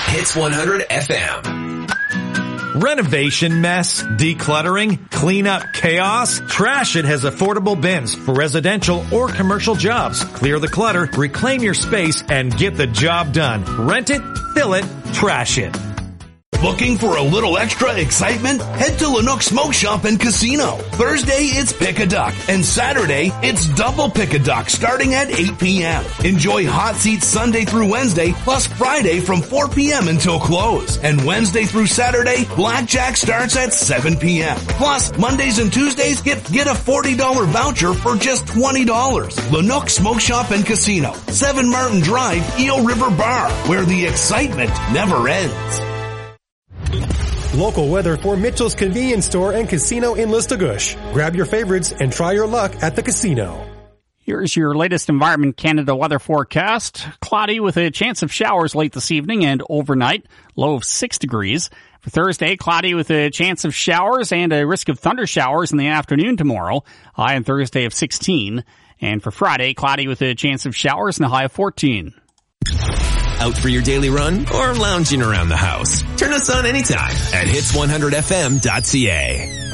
Hits 100 FM. Renovation mess, decluttering, cleanup chaos? Trash It has affordable bins for residential or commercial jobs. Clear the clutter, reclaim your space, and get the job done. Rent it, fill it, trash it. Looking for a little extra excitement? Head to Lanook Smoke Shop and Casino. Thursday, it's Pick a Duck. And Saturday, it's Double Pick a Duck starting at 8 p.m. Enjoy hot seats Sunday through Wednesday, plus Friday from 4 p.m. until close. And Wednesday through Saturday, Blackjack starts at 7 p.m. Plus, Mondays and Tuesdays, get a $40 voucher for just $20. Lanook Smoke Shop and Casino, 7 Martin Drive, Eel River Bar, where the excitement never ends. Local weather for Mitchell's Convenience Store and Casino in Listugush. Grab your favorites and try your luck at the casino. Here's your latest Environment Canada weather forecast. Cloudy with a chance of showers late this evening and overnight. Low of 6 degrees. For Thursday, cloudy with a chance of showers and a risk of thunder showers in the afternoon tomorrow. High on Thursday of 16. And for Friday, cloudy with a chance of showers and a high of 14. Out for your daily run or lounging around the house? Turn us on anytime at hits100fm.ca.